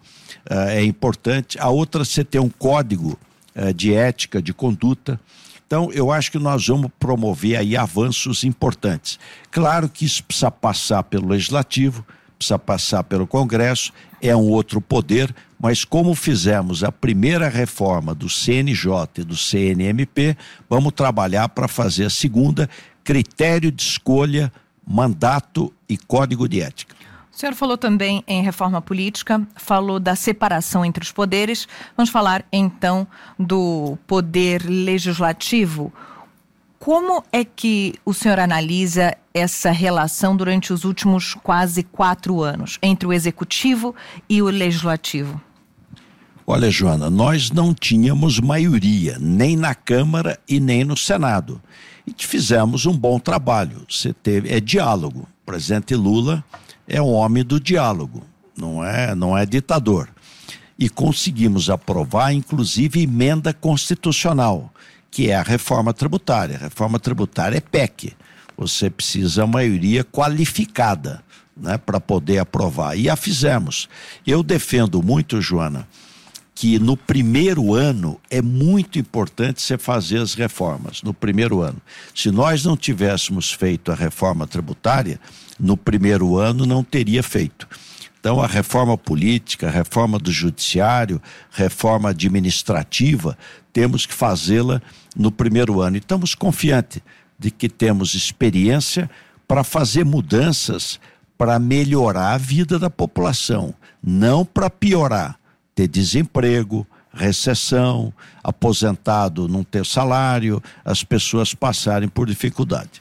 é importante. A outra você tem um código de ética, de conduta. Então, eu acho que nós vamos promover aí avanços importantes. Claro que isso precisa passar pelo Legislativo, precisa passar pelo Congresso, é um outro poder, mas como fizemos a primeira reforma do CNJ e do CNMP, vamos trabalhar para fazer a segunda, critério de escolha, mandato e código de ética. O senhor falou também em reforma política, falou da separação entre os poderes. Vamos falar então do poder legislativo. Como é que o senhor analisa essa relação durante os últimos quase 4 anos entre o executivo e o legislativo? Olha, Joana, nós não tínhamos maioria, nem na Câmara e nem no Senado. E fizemos um bom trabalho. É diálogo. O presidente Lula é um homem do diálogo, não é ditador. E conseguimos aprovar, inclusive, emenda constitucional, que é a reforma tributária. A reforma tributária é PEC. Você precisa de maioria qualificada, né, para poder aprovar. E a fizemos. Eu defendo muito, Joana, que no primeiro ano é muito importante você fazer as reformas, no primeiro ano. Se nós não tivéssemos feito a reforma tributária, no primeiro ano não teria feito. Então, a reforma política, a reforma do judiciário, reforma administrativa, temos que fazê-la no primeiro ano. E estamos confiantes de que temos experiência para fazer mudanças para melhorar a vida da população, não para piorar. Ter desemprego, recessão, aposentado não ter salário, as pessoas passarem por dificuldade.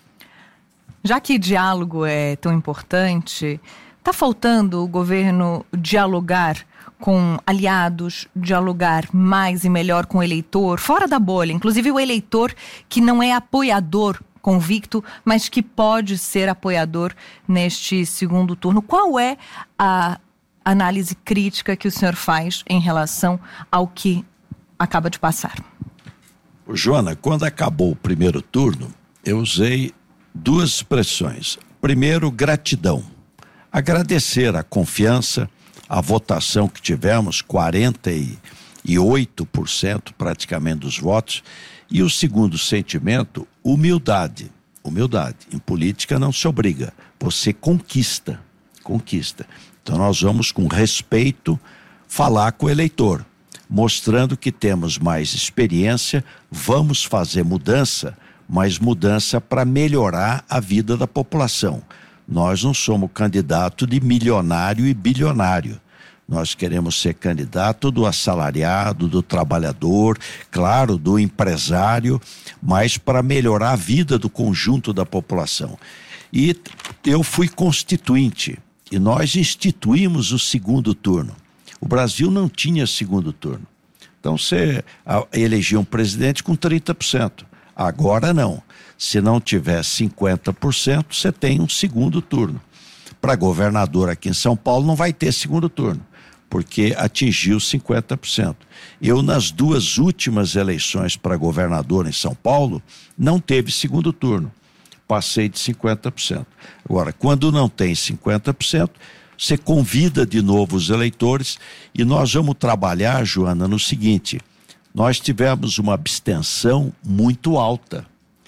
Já que diálogo é tão importante, está faltando o governo dialogar com aliados, dialogar mais e melhor com o eleitor, fora da bolha, inclusive o eleitor que não é apoiador convicto, mas que pode ser apoiador neste segundo turno. Qual é a análise crítica que o senhor faz em relação ao que acaba de passar? Joana, quando acabou o primeiro turno, eu usei duas expressões. Primeiro, gratidão. Agradecer a confiança, a votação que tivemos, 48% praticamente dos votos. E o segundo sentimento, humildade. Humildade. Em política não se obriga, você conquista. Então nós vamos com respeito falar com o eleitor, mostrando que temos mais experiência, vamos fazer mudança, mas mudança para melhorar a vida da população. Nós não somos candidato de milionário e bilionário. Nós queremos ser candidato do assalariado, do trabalhador, claro, do empresário, mas para melhorar a vida do conjunto da população. E eu fui constituinte, e nós instituímos o segundo turno. O Brasil não tinha segundo turno. Então você elegia um presidente com 30%. Agora não. Se não tiver 50%, você tem um segundo turno. Para governador aqui em São Paulo não vai ter segundo turno, porque atingiu 50%. Eu, nas duas últimas eleições para governador em São Paulo, não teve segundo turno. Passei de 50%. Agora, quando não tem 50%, você convida de novo os eleitores e nós vamos trabalhar, Joana, no seguinte: nós tivemos uma abstenção muito alta.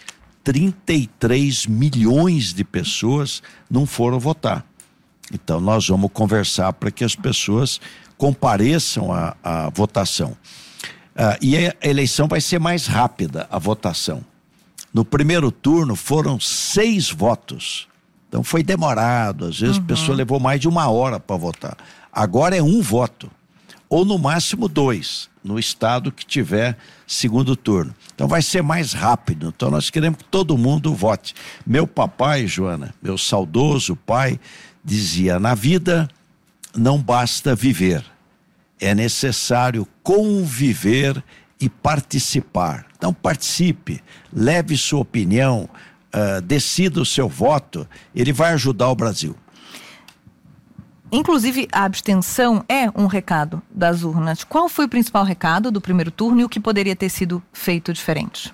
33 milhões de pessoas não foram votar. Então nós vamos conversar para que as pessoas compareçam à votação. E a eleição vai ser mais rápida, a votação. No primeiro turno foram 6 votos. Então foi demorado, às vezes a pessoa levou mais de 1 hora para votar. Agora é 1 voto, ou no máximo 2, no estado que tiver segundo turno. Então vai ser mais rápido, então nós queremos que todo mundo vote. Meu papai, Joana, meu saudoso pai, dizia: na vida não basta viver, é necessário conviver e participar. Então participe, leve sua opinião, decida o seu voto, ele vai ajudar o Brasil. Inclusive, a abstenção é um recado das urnas. Qual foi o principal recado do primeiro turno e o que poderia ter sido feito diferente?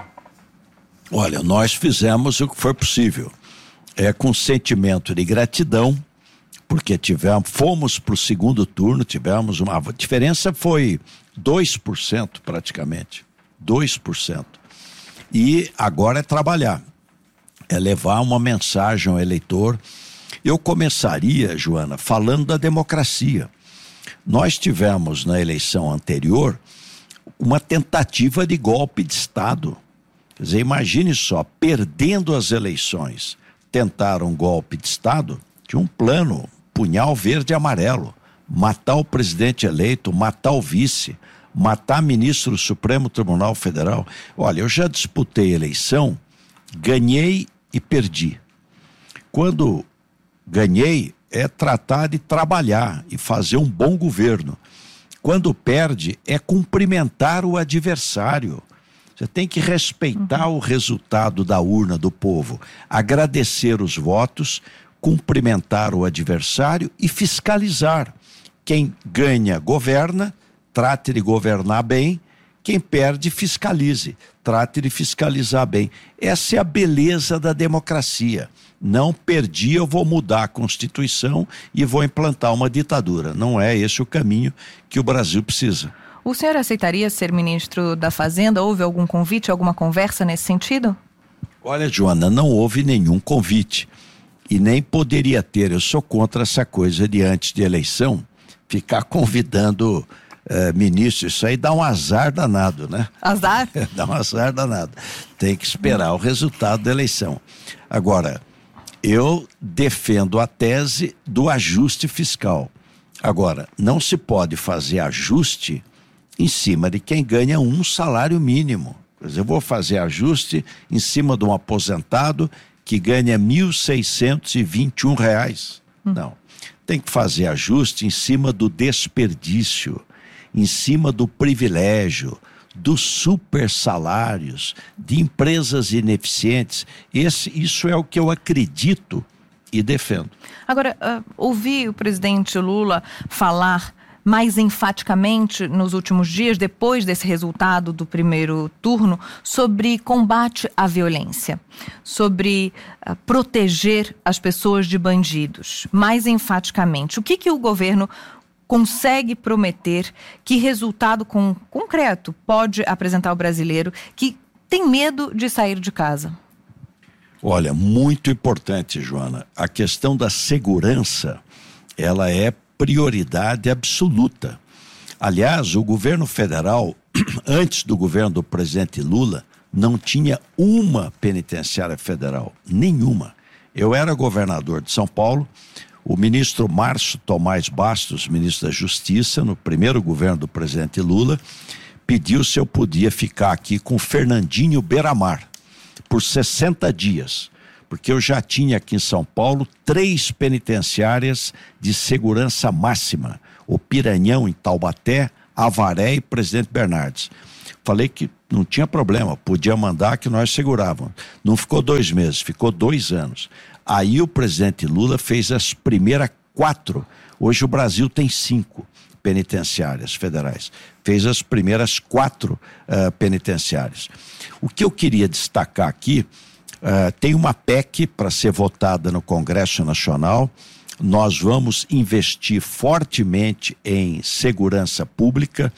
Olha, nós fizemos o que foi possível. Com sentimento de gratidão, porque fomos para o segundo turno, tivemos a diferença foi 2% praticamente, 2%. E agora é trabalhar, é levar uma mensagem ao eleitor. Eu começaria, Joana, falando da democracia. Nós tivemos na eleição anterior uma tentativa de golpe de Estado. Quer dizer, imagine só, perdendo as eleições, tentaram um golpe de Estado, tinha um plano, punhal verde e amarelo, matar o presidente eleito, matar o vice, matar ministro do Supremo Tribunal Federal. Olha, eu já disputei eleição, ganhei e perdi. Quando ganhei, é tratar de trabalhar e fazer um bom governo. Quando perde, é cumprimentar o adversário. Você tem que respeitar o resultado da urna do povo, agradecer os votos, cumprimentar o adversário e fiscalizar. Quem ganha, governa, trate de governar bem. Quem perde, fiscalize, trate de fiscalizar bem. Essa é a beleza da democracia. Não perdi, eu vou mudar a Constituição e vou implantar uma ditadura. Não é esse o caminho que o Brasil precisa. O senhor aceitaria ser ministro da Fazenda? Houve algum convite, alguma conversa nesse sentido? Olha, Joana, não houve nenhum convite e nem poderia ter. Eu sou contra essa coisa de antes de eleição ficar convidando ministro. Isso aí dá um azar danado, né? Azar? Dá um azar danado. Tem que esperar o resultado da eleição. Agora, eu defendo a tese do ajuste fiscal. Agora, não se pode fazer ajuste em cima de quem ganha um salário mínimo. Quer dizer, eu vou fazer ajuste em cima de um aposentado que ganha R$ 1.621. Não. Tem que fazer ajuste em cima do desperdício, em cima do privilégio, dos super salários, de empresas ineficientes. Isso é o que eu acredito e defendo. Agora, ouvi o presidente Lula falar mais enfaticamente nos últimos dias, depois desse resultado do primeiro turno, sobre combate à violência, sobre proteger as pessoas de bandidos, mais enfaticamente. O que o governo consegue prometer, que resultado concreto pode apresentar ao brasileiro que tem medo de sair de casa? Olha, muito importante, Joana. A questão da segurança, ela é prioridade absoluta. Aliás, o governo federal, antes do governo do presidente Lula, não tinha uma penitenciária federal, nenhuma. Eu era governador de São Paulo, o ministro Márcio Tomás Bastos, ministro da Justiça, no primeiro governo do presidente Lula, pediu se eu podia ficar aqui com Fernandinho Beiramar por 60 dias, porque eu já tinha aqui em São Paulo 3 penitenciárias de segurança máxima, o Piranhão em Taubaté, Avaré e Presidente Bernardes. Falei que não tinha problema, podia mandar que nós segurávamos. Não ficou 2 meses, ficou 2 anos. Aí o presidente Lula fez as primeiras 4, hoje o Brasil tem 5 penitenciárias federais, fez as primeiras 4 penitenciárias. O que eu queria destacar aqui, tem uma PEC para ser votada no Congresso Nacional, nós vamos investir fortemente em segurança pública.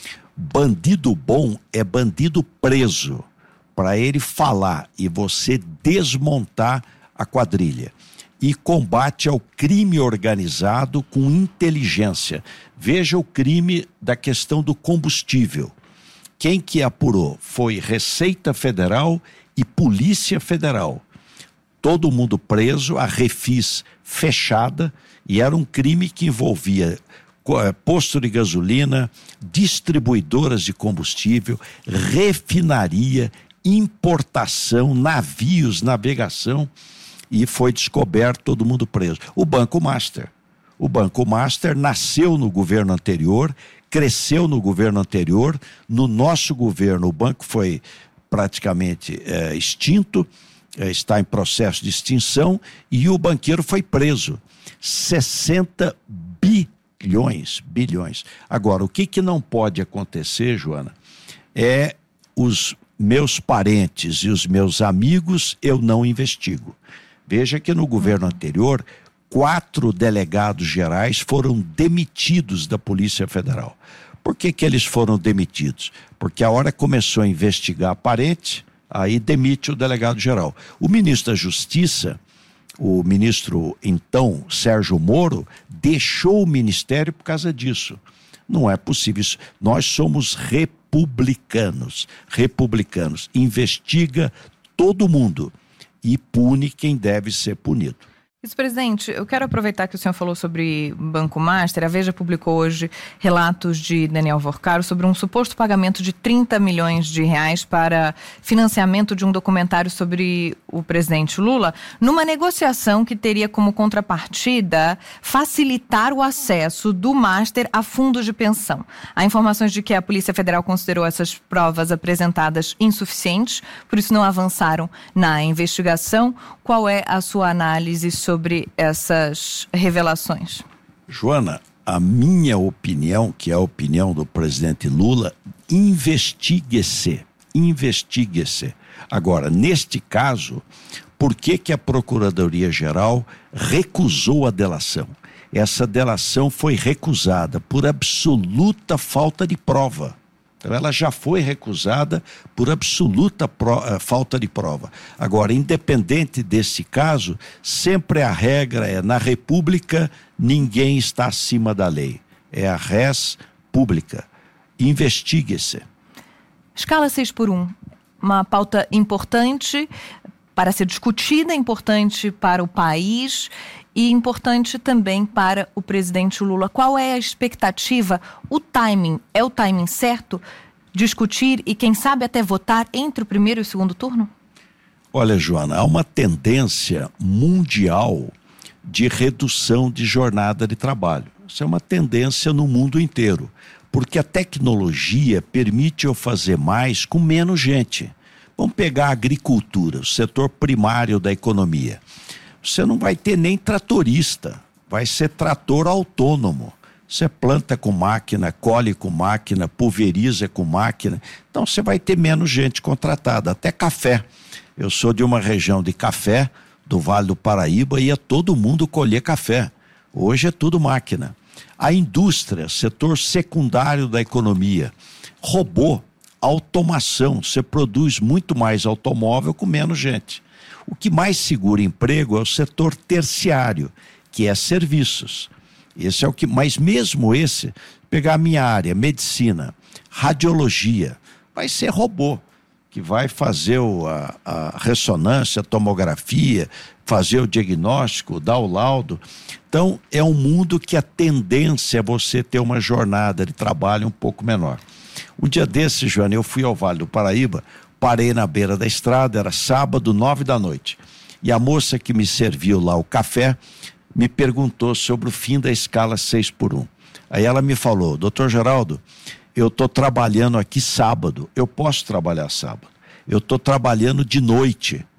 Bandido bom é bandido preso, para ele falar e você desmontar a quadrilha. E combate ao crime organizado com inteligência. Veja o crime da questão do combustível. Quem que apurou? Foi Receita Federal e Polícia Federal. Todo mundo preso, a Refis fechada, e era um crime que envolvia posto de gasolina, distribuidoras de combustível, refinaria, importação, navios, navegação, e foi descoberto, todo mundo preso. O Banco Master. O Banco Master nasceu no governo anterior, cresceu no governo anterior, no nosso governo o banco foi praticamente extinto, está em processo de extinção, e o banqueiro foi preso. 60 bilhões. Agora, o que não pode acontecer, Joana, é os meus parentes e os meus amigos eu não investigo. Veja que no governo anterior, 4 delegados gerais foram demitidos da Polícia Federal. Por que eles foram demitidos? Porque a hora começou a investigar parente, aí demite o delegado geral. O ministro da Justiça, o ministro então Sérgio Moro, deixou o ministério por causa disso. Não é possível isso. Nós somos republicanos. Investiga todo mundo e pune quem deve ser punido. Vice-presidente, eu quero aproveitar que o senhor falou sobre Banco Master. A Veja publicou hoje relatos de Daniel Vorcaro sobre um suposto pagamento de 30 milhões de reais para financiamento de um documentário sobre o presidente Lula, numa negociação que teria como contrapartida facilitar o acesso do Master a fundos de pensão. Há informações de que a Polícia Federal considerou essas provas apresentadas insuficientes, por isso não avançaram na investigação. Qual é a sua análise sobre essas revelações? Joana, a minha opinião, que é a opinião do presidente Lula, investigue-se. Agora, neste caso, por que a Procuradoria-Geral recusou a delação? Essa delação foi recusada por absoluta falta de prova. Então ela já foi recusada por absoluta falta de prova. Agora, independente desse caso, sempre a regra é, na República, ninguém está acima da lei. É a res pública. Investigue-se. Escala 6x1, uma pauta importante para ser discutida, importante para o país e importante também para o presidente Lula. Qual é a expectativa, o timing? É o timing certo? Discutir e, quem sabe, até votar entre o primeiro e o segundo turno? Olha, Joana, há uma tendência mundial de redução de jornada de trabalho. Isso é uma tendência no mundo inteiro, porque a tecnologia permite eu fazer mais com menos gente. Vamos pegar a agricultura, o setor primário da economia. você não vai ter nem tratorista, vai ser trator autônomo. Você planta com máquina, colhe com máquina, pulveriza com máquina. Então você vai ter menos gente contratada, até café. Eu sou de uma região de café, do Vale do Paraíba, ia todo mundo colher café. Hoje é tudo máquina. A indústria, setor secundário da economia, robô, automação, você produz muito mais automóvel com menos gente. O que mais segura emprego é o setor terciário, que é serviços. Esse é o que, mas mesmo esse, pegar a minha área, medicina, radiologia, vai ser robô, que vai fazer a ressonância, a tomografia, fazer o diagnóstico, dar o laudo. Então, é um mundo que a tendência é você ter uma jornada de trabalho um pouco menor. Um dia desse, Joana, eu fui ao Vale do Paraíba, parei na beira da estrada, era sábado, 9h, e a moça que me serviu lá o café me perguntou sobre o fim da escala 6x1. Aí ela me falou: doutor Geraldo, eu estou trabalhando aqui sábado, eu posso trabalhar sábado, eu estou trabalhando de noite,